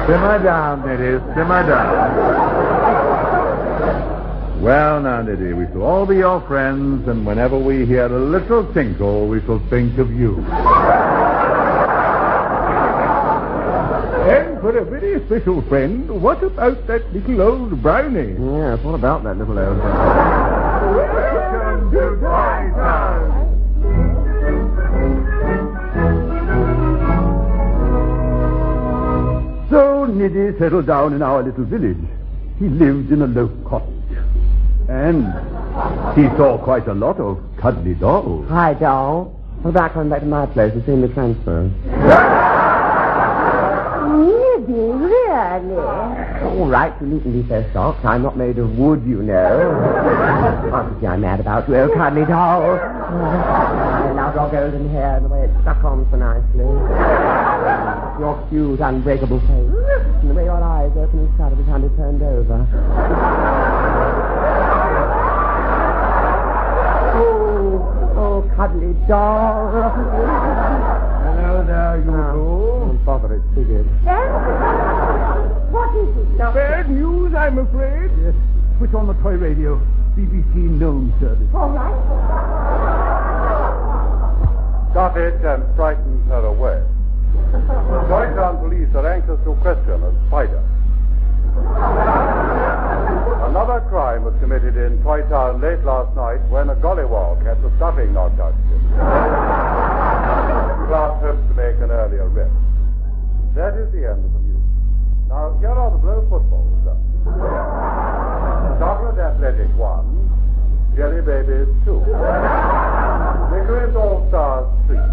Simmer down, Nitty. Simmer down. Well, now, Nitty, we shall all be your friends, and whenever we hear a little tinkle, we shall think of you. And for a very special friend, what about that little old brownie? Yes, what about that little old... Welcome to Toy Town. So Niddy settled down in our little village. He lived in a low cottage. And he saw quite a lot of cuddly dolls. Hi, doll. Well, back on back to my place and seeing the transfer. Nibby, really? All right, you needn't be so shocked. I'm not made of wood, you know. Honestly, I'm mad about you, oh cuddly doll. I love your golden hair and the way it's stuck on so nicely. Your cute, unbreakable face. And the way your eyes open and shut every time they're turned over. Oh, cuddly doll. Hello there, you two. Don't bother, it's figured. What is it, Doctor? Bad news, I'm afraid. Yes, switch on the toy radio. BBC Gnome Service. All right. Got it and frightened her away. Toy Town police are anxious to question a spider. Another crime was committed in Toy Town late last night when a gollywog had the stuffing knocked out of him. Clark hopes to make an earlier arrest. That is the end of the news. Now, here are the Blow football results. Chocolate Athletic 1, Jelly Babies 2, Licorice All Stars 3.